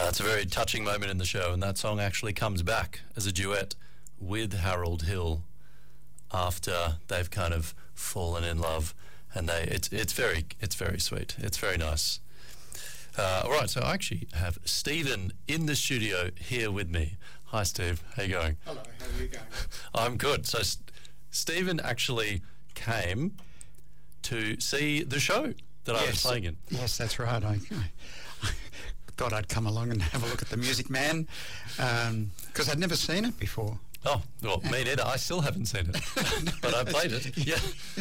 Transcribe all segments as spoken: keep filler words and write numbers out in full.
Uh, it's a very touching moment in the show, and that song actually comes back as a duet with Harold Hill after they've kind of fallen in love, and they it's it's very it's very sweet. It's very nice. Uh, all right, so I actually have Stephen in the studio here with me. Hi, Steve. How you going? Hello. How are you going? I'm good. So S- Stephen actually came to see the show that yes. I was playing in. Yes, that's right. I, I thought I'd come along and have a look at the Music Man because um, I'd never seen it before. Oh, well, me neither. I still haven't seen it, but I played it. Yeah.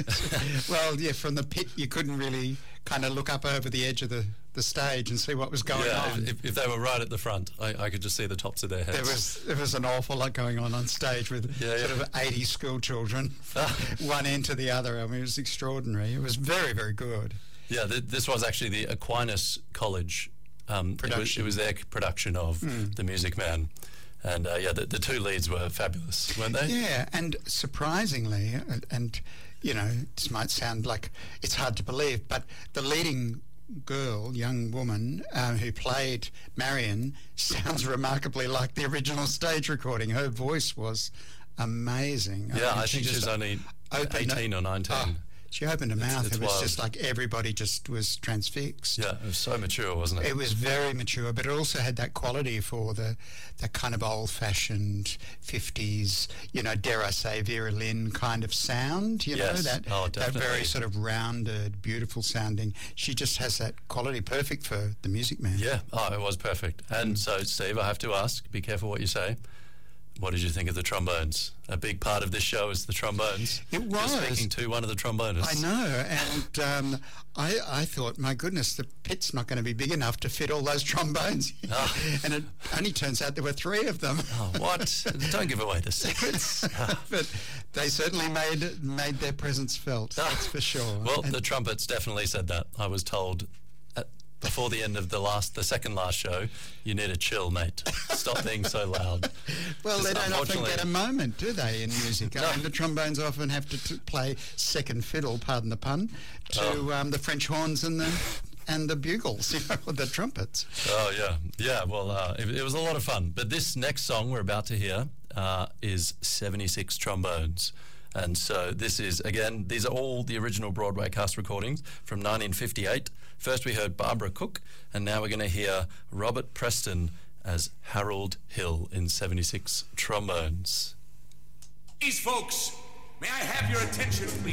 Well, yeah, from the pit, you couldn't really kind of look up over the edge of the, the stage and see what was going yeah, on. If, if they were right at the front, I, I could just see the tops of their heads. There was there was an awful lot going on on stage with yeah, sort yeah. of eighty school children, one end to the other. I mean, it was extraordinary. It was very, very good. Yeah, th- this was actually the Aquinas College um, production. It was, it was their production of mm. The Music Man. And, uh, yeah, the, the two leads were fabulous, weren't they? Yeah, and surprisingly, uh, and, you know, this might sound like it's hard to believe, but the leading girl, young woman, uh, who played Marion sounds remarkably like the original stage recording. Her voice was amazing. Yeah, I, mean, I she think she's only eighteen or nineteen. Oh, she opened her mouth. It's, it's it was wild. just like everybody just was transfixed. Yeah, it was so mature, wasn't it? It was very mature, but it also had that quality for the that kind of old-fashioned fifties, you know, dare I say, Vera Lynn kind of sound, you yes. know, that, oh, that very sort of rounded, beautiful sounding. She just has that quality, perfect for the Music Man. Yeah, oh, it was perfect. And mm. so, Steve, I have to ask, be careful what you say. What did you think of the trombones? A big part of this show is the trombones. It was. You're speaking to one of the trombonists. I know, and um, I, I thought, my goodness, the pit's not going to be big enough to fit all those trombones. Oh. And it only turns out there were three of them. Oh, what? Don't give away the secrets. But they certainly made made their presence felt, that's for sure. Well, and the trumpets definitely said that. I was told at, before the end of the last, the second last show, you need a chill, mate. Stop being so loud. Well, they don't often get a moment, do they, in music? No. I mean, the trombones often have to t- play second fiddle, pardon the pun, to oh. um, the French horns and the and the bugles, you know, the trumpets. Oh, yeah. Yeah, well, uh, it, it was a lot of fun. But this next song we're about to hear uh, is seventy-six Trombones. And so this is, again, these are all the original Broadway cast recordings from nineteen fifty-eight. First we heard Barbara Cook, and now we're going to hear Robert Preston as Harold Hill in seventy-six Trombones. Please, folks, may I have your attention, please?